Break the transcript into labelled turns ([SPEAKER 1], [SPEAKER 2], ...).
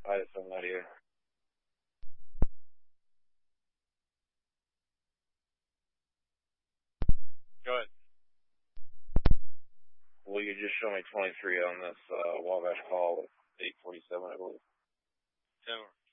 [SPEAKER 1] I just have no idea.
[SPEAKER 2] Go ahead.
[SPEAKER 1] Well, you just showed me 23 on this Wabash call with 847, I believe.
[SPEAKER 2] 10